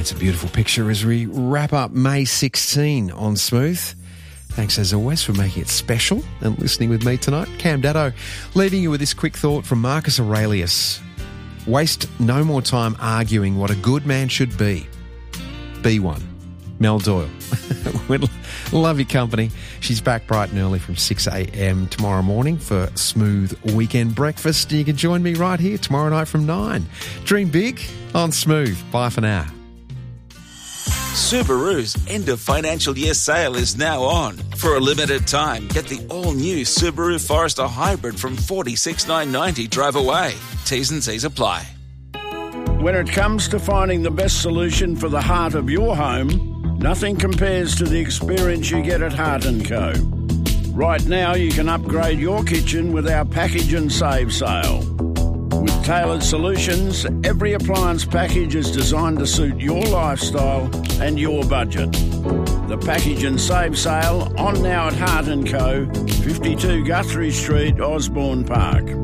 Paints a beautiful picture as we wrap up May 16 on Smooth. Thanks as always for making it special and listening with me tonight. Cam Daddo, leaving you with this quick thought from Marcus Aurelius. Waste no more time arguing what a good man should be. Be one. Mel Doyle. Love your company. She's back bright and early from 6 a.m. tomorrow morning for Smooth Weekend Breakfast. You can join me right here tomorrow night from 9. Dream big on Smooth. Bye for now. Subaru's end of financial year sale is now on. For a limited time, get the all-new Subaru Forester Hybrid from $46,990 drive away. T's and C's apply. When it comes to finding the best solution for the heart of your home, nothing compares to the experience you get at Heart & Co. Right now, you can upgrade your kitchen with our package and save sale. With tailored solutions, every appliance package is designed to suit your lifestyle and your budget. The package and save sale on now at Heart & Co, 52 Guthrie Street, Osborne Park.